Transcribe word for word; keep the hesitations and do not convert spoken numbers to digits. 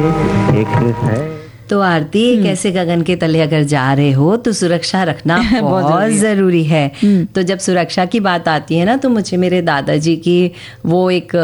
एक है। तो आरती, एक ऐसे गगन के तले अगर जा रहे हो तो सुरक्षा रखना बहुत, बहुत जरूरी है। तो जब सुरक्षा की बात आती है ना, तो मुझे मेरे दादाजी की वो एक